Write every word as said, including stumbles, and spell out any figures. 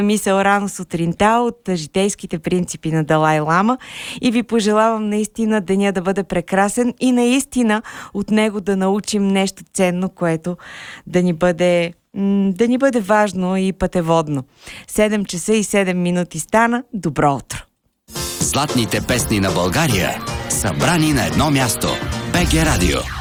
мисъл рано сутринта от житейските принципи на Далай Лама и ви пожелавам наистина деня да бъде прекрасен и наистина от него да научим нещо ценно, което да ни бъде, да ни бъде важно и пътеводно. седем часа и седем минути стана. Добро утро! Златните песни на България, събрани на едно място. БГ Радио.